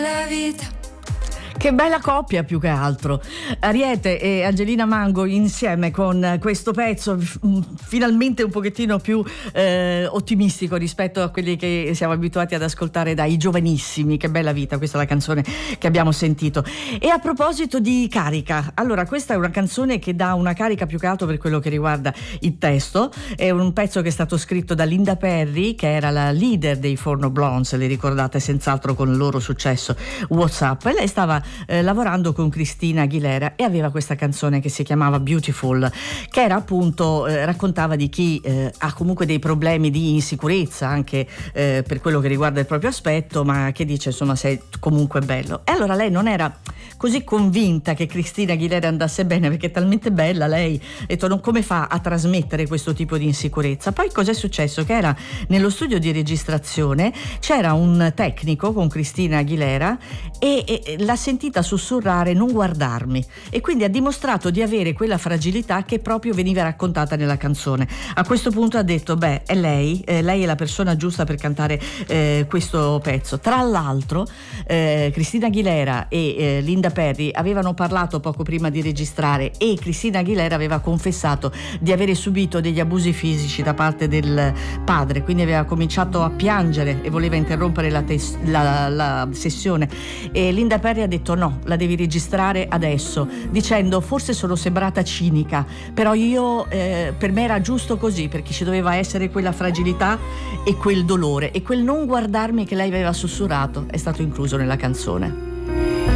la vita. Che bella coppia, più che altro, Ariete e Angelina Mango insieme con questo pezzo finalmente un pochettino più ottimistico rispetto a quelli che siamo abituati ad ascoltare dai giovanissimi. Che bella vita, questa è la canzone che abbiamo sentito. E a proposito di carica, allora questa è una canzone che dà una carica più che altro per quello che riguarda il testo. È un pezzo che è stato scritto da Linda Perry, che era la leader dei Four Non Blondes, le ricordate senz'altro con il loro successo WhatsApp, e lei stava lavorando con Christina Aguilera e aveva questa canzone che si chiamava Beautiful, che era appunto raccontava di chi ha comunque dei problemi di insicurezza anche per quello che riguarda il proprio aspetto, ma che dice insomma sei comunque bello. E allora lei non era così convinta che Christina Aguilera andasse bene, perché è talmente bella lei, ha detto non, come fa a trasmettere questo tipo di insicurezza. Poi cos'è successo? Che era nello studio di registrazione, c'era un tecnico con Christina Aguilera e l'ha sentita sussurrare non guardarmi, e quindi ha dimostrato di avere quella fragilità che proprio veniva raccontata nella canzone. A questo punto ha detto beh, è lei è la persona giusta per cantare questo pezzo. Tra l'altro Christina Aguilera e Linda Perry avevano parlato poco prima di registrare, e Christina Aguilera aveva confessato di avere subito degli abusi fisici da parte del padre, quindi aveva cominciato a piangere e voleva interrompere la sessione, e Linda Perry ha detto no, la devi registrare adesso, dicendo forse sono sembrata cinica, però io per me era giusto così, perché ci doveva essere quella fragilità e quel dolore, e quel non guardarmi che lei aveva sussurrato è stato incluso nella canzone.